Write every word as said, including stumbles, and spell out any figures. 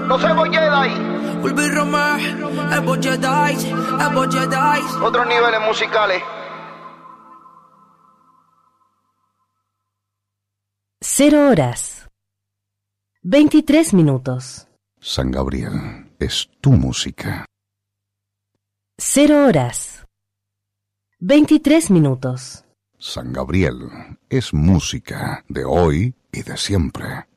No se voy Jedi. Ulvi Romer, Evo Jedi, Evo Jedi. Otros niveles musicales. Cero horas. Veintitrés minutos. San Gabriel es tu música. Cero horas. Veintitrés minutos. San Gabriel es música de hoy y de siempre.